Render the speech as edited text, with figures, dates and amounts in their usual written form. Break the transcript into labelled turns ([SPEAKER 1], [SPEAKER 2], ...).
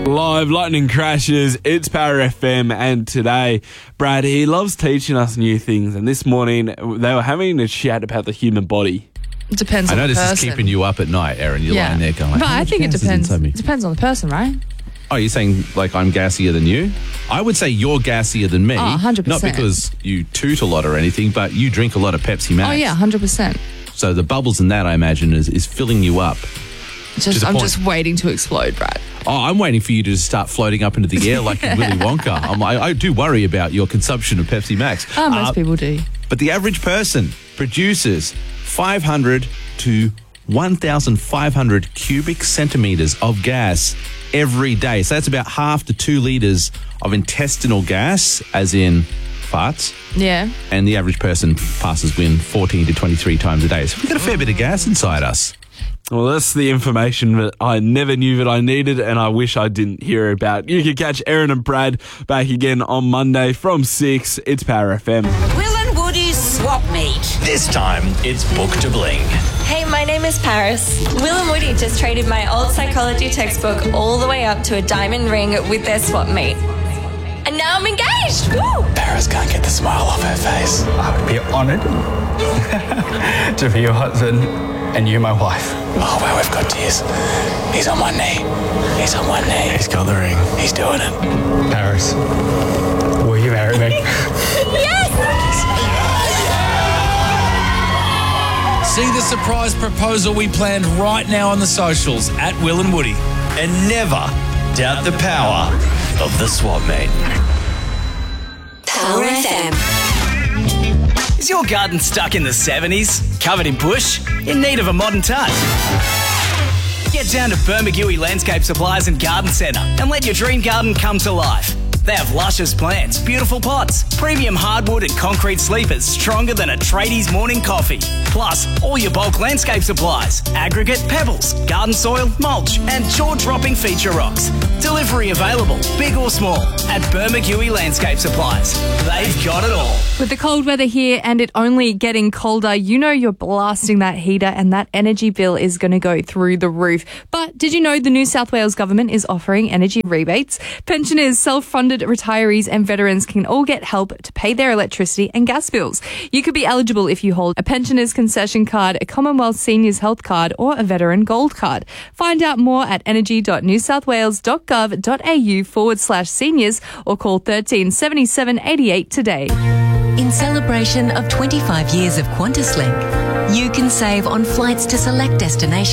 [SPEAKER 1] Live lightning crashes, it's Power FM, and today, Brad, he loves teaching us new things, and this morning they were having a chat about the human body.
[SPEAKER 2] It depends on the person.
[SPEAKER 3] I know this is keeping you up at night, Erin. You're lying there going,
[SPEAKER 2] but I think it depends. It depends on the person, right?
[SPEAKER 3] Oh, you're saying like I'm gassier than you? I would say you're gassier than me.
[SPEAKER 2] 100%.
[SPEAKER 3] Not because you toot a lot or anything, but you drink a lot of Pepsi Max.
[SPEAKER 2] Oh, yeah, 100%.
[SPEAKER 3] So the bubbles in that, I imagine, is filling you up.
[SPEAKER 2] I'm just waiting to explode, Brad.
[SPEAKER 3] Oh, I'm waiting for you to start floating up into the air like Willy Wonka. I do worry about your consumption of Pepsi Max.
[SPEAKER 2] Oh, most people do.
[SPEAKER 3] But the average person produces 500 to 1,500 cubic centimetres of gas every day. So that's about half to 2 litres of intestinal gas, as in farts.
[SPEAKER 2] Yeah.
[SPEAKER 3] And the average person passes wind 14 to 23 times a day. So we've got a fair bit of gas inside us.
[SPEAKER 1] Well, that's the information that I never knew that I needed, and I wish I didn't hear about. You can catch Erin and Brad back again on Monday from 6. It's Power FM.
[SPEAKER 4] Will and Woody's Swap Meet.
[SPEAKER 5] This time, it's Book to Bling.
[SPEAKER 6] Hey, my name is Paris. Will and Woody just traded my old psychology textbook all the way up to a diamond ring with their swap meet. And now I'm engaged! Woo!
[SPEAKER 5] Paris can't get the smile off her face.
[SPEAKER 7] I would be honoured to be your husband and you my wife.
[SPEAKER 5] Oh, well, we've got tears. He's on one knee. He's on one knee. He's got the ring. He's doing it.
[SPEAKER 7] Paris, will you marry me?
[SPEAKER 6] Yes!
[SPEAKER 8] See the surprise proposal we planned right now on the socials at Will and Woody.
[SPEAKER 5] And never doubt the power of the swap meet.
[SPEAKER 4] Power FM.
[SPEAKER 9] Is your garden stuck in the 70s? Covered in bush? In need of a modern touch? Get down to Bermagui Landscape Supplies and Garden Centre and let your dream garden come to life. They have luscious plants, beautiful pots, premium hardwood and concrete sleepers stronger than a tradie's morning coffee. Plus, all your bulk landscape supplies, aggregate, pebbles, garden soil, mulch and jaw-dropping feature rocks. Delivery available, big or small, at Bermagui Landscape Supplies. They've got it all.
[SPEAKER 2] With the cold weather here and it only getting colder, you know you're blasting that heater and that energy bill is going to go through the roof. But did you know the New South Wales government is offering energy rebates? Pensioners, self-funded retirees and veterans can all get help to pay their electricity and gas bills. You could be eligible if you hold a pensioners concession card, a Commonwealth Seniors Health card or a Veteran Gold card. Find out more at energy.newsouthwales.gov.au/seniors or call 13 77 88 today.
[SPEAKER 10] In celebration of 25 years of QantasLink, you can save on flights to select destinations